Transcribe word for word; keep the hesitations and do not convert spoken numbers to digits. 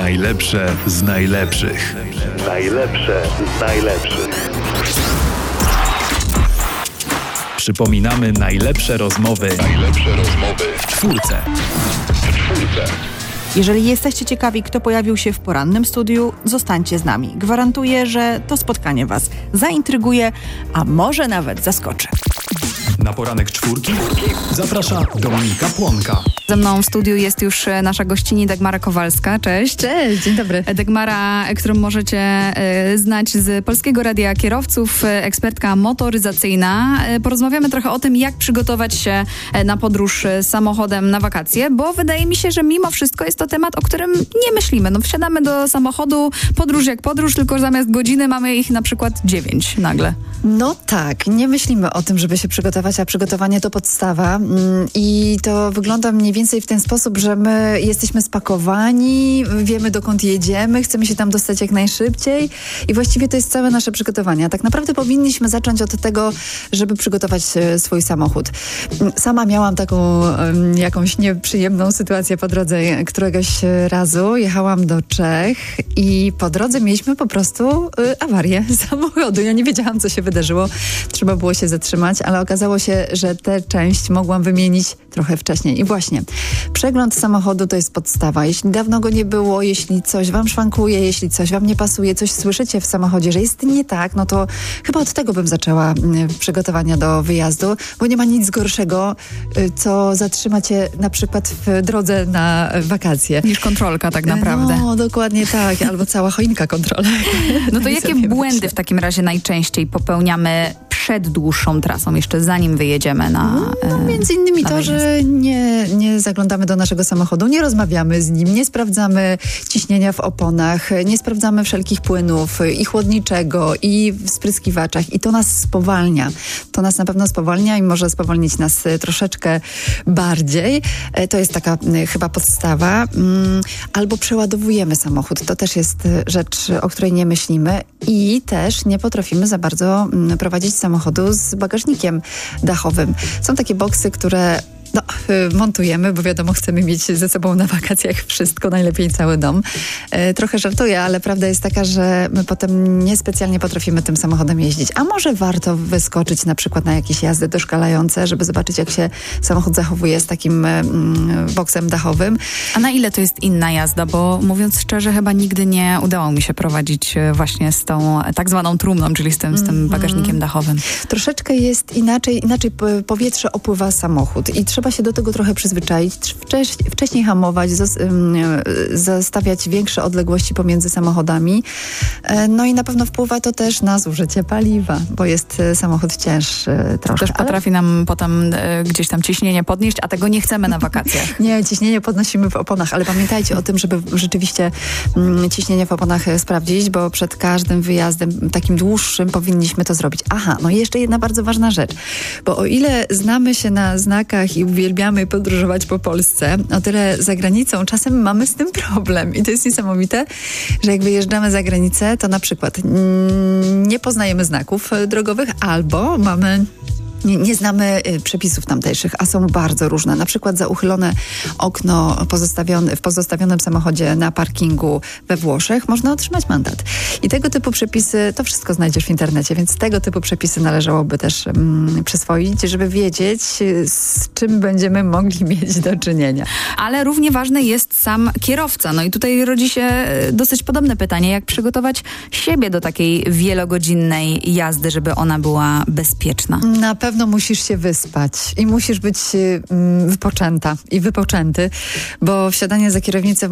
Najlepsze z najlepszych. Najlepsze z najlepszych. Przypominamy najlepsze rozmowy. Najlepsze rozmowy w czwórce. w czwórce. Jeżeli jesteście ciekawi, kto pojawił się w porannym studiu, zostańcie z nami. Gwarantuję, że to spotkanie Was zaintryguje, a może nawet zaskoczy. Na poranek czwórki zaprasza Dominika Płonka. Ze mną w studiu jest już nasza gościni Dagmara Kowalska. Cześć. Cześć, dzień dobry. Dagmara, którą możecie e, znać z Polskiego Radia Kierowców, e, ekspertka motoryzacyjna. E, porozmawiamy trochę o tym, jak przygotować się na podróż samochodem na wakacje, bo wydaje mi się, że mimo wszystko jest to temat, o którym nie myślimy. No, wsiadamy do samochodu, podróż jak podróż, tylko zamiast godziny mamy ich na przykład dziewięć nagle. No tak, nie myślimy o tym, żeby się przygotować, a przygotowanie to podstawa i to wygląda mniej więcej w ten sposób, że my jesteśmy spakowani, wiemy dokąd jedziemy, chcemy się tam dostać jak najszybciej i właściwie to jest całe nasze przygotowanie. A tak naprawdę powinniśmy zacząć od tego, żeby przygotować swój samochód. Sama miałam taką um, jakąś nieprzyjemną sytuację po drodze któregoś razu. Jechałam do Czech i po drodze mieliśmy po prostu y, awarię samochodu. Ja nie wiedziałam, co się wydarzyło. Trzeba było się zatrzymać, ale okazało się, że tę część mogłam wymienić trochę wcześniej. I właśnie, przegląd samochodu to jest podstawa. Jeśli dawno go nie było, jeśli coś wam szwankuje, jeśli coś wam nie pasuje, coś słyszycie w samochodzie, że jest nie tak, no to chyba od tego bym zaczęła y, przygotowania do wyjazdu, bo nie ma nic gorszego, y, co zatrzyma cię na przykład w drodze na wakacje. Niż kontrolka tak naprawdę. No, dokładnie tak. Albo cała choinka kontrolek. No to jakie błędy w takim razie najczęściej popełniamy przed dłuższą trasą, jeszcze zanim wyjedziemy na No, między innymi na to, wyjazd. że nie, nie zaglądamy do naszego samochodu, nie rozmawiamy z nim, nie sprawdzamy ciśnienia w oponach, nie sprawdzamy wszelkich płynów i chłodniczego, i w spryskiwaczach. I to nas spowalnia. To nas na pewno spowalnia i może spowolnić nas troszeczkę bardziej. To jest taka chyba podstawa. Albo przeładowujemy samochód. To też jest rzecz, o której nie myślimy. I też nie potrafimy za bardzo prowadzić samochodu z bagażnikiem dachowym. Są takie boksy, które no, montujemy, bo wiadomo, chcemy mieć ze sobą na wakacjach wszystko, najlepiej cały dom. E, trochę żartuję, ale prawda jest taka, że my potem niespecjalnie potrafimy tym samochodem jeździć. A może warto wyskoczyć na przykład na jakieś jazdy doszkalające, żeby zobaczyć, jak się samochód zachowuje z takim mm, boksem dachowym. A na ile to jest inna jazda? Bo mówiąc szczerze, chyba nigdy nie udało mi się prowadzić właśnie z tą tak zwaną trumną, czyli z tym, z tym bagażnikiem dachowym. Troszeczkę jest inaczej, inaczej powietrze opływa samochód i trzeba się do tego trochę przyzwyczaić, wcześ, wcześniej hamować, zos, um, zostawiać większe odległości pomiędzy samochodami. No i na pewno wpływa to też na zużycie paliwa, bo jest samochód cięższy troszkę. Też potrafi ale... nam potem e, gdzieś tam ciśnienie podnieść, a tego nie chcemy na wakacjach. Nie, ciśnienie podnosimy w oponach, ale pamiętajcie o tym, żeby rzeczywiście mm, ciśnienie w oponach sprawdzić, bo przed każdym wyjazdem takim dłuższym powinniśmy to zrobić. Aha, no i jeszcze jedna bardzo ważna rzecz, bo o ile znamy się na znakach i uwielbiamy podróżować po Polsce, o tyle za granicą czasem mamy z tym problem. I to jest niesamowite, że jak wyjeżdżamy za granicę, to na przykład mm, nie poznajemy znaków drogowych albo mamy... Nie, nie znamy y, przepisów tamtejszych, a są bardzo różne. Na przykład za uchylone okno pozostawione, w pozostawionym samochodzie na parkingu we Włoszech można otrzymać mandat. I tego typu przepisy, to wszystko znajdziesz w internecie, więc tego typu przepisy należałoby też mm, przyswoić, żeby wiedzieć, z czym będziemy mogli mieć do czynienia. Ale równie ważny jest sam kierowca. No i tutaj rodzi się dosyć podobne pytanie, jak przygotować siebie do takiej wielogodzinnej jazdy, żeby ona była bezpieczna. Na pewno musisz się wyspać i musisz być mm, wypoczęta i wypoczęty, bo wsiadanie za kierownicę